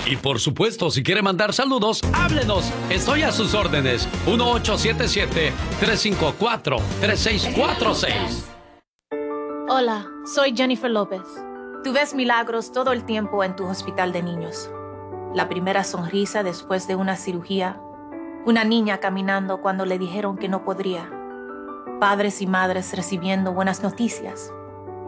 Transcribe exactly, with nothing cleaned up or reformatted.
Y por supuesto, si quiere mandar saludos, háblenos. Estoy a sus órdenes. uno ocho siete siete, tres cinco cuatro, tres seis cuatro seis. Hola, soy Jennifer López. Tú ves milagros todo el tiempo en tu hospital de niños. La primera sonrisa después de una cirugía. Una niña caminando cuando le dijeron que no podría. Padres y madres recibiendo buenas noticias.